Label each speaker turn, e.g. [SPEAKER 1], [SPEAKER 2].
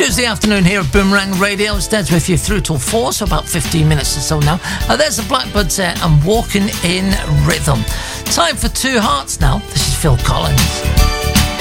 [SPEAKER 1] Tuesday afternoon here at Boomerang Radio. Stead's with you through till 4, so about 15 minutes or so now. There's the Blackbirds there and Walking in Rhythm. Time for Two Hearts now. This is Phil Collins.